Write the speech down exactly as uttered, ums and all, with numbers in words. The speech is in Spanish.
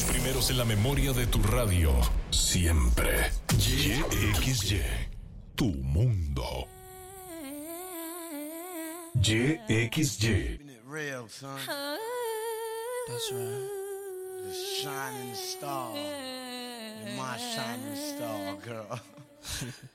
primeros en la memoria de tu radio. Siempre. Y X Y. Tu mundo. Y X Y. Real, son. That's right. The shining star. You're my shining star, girl.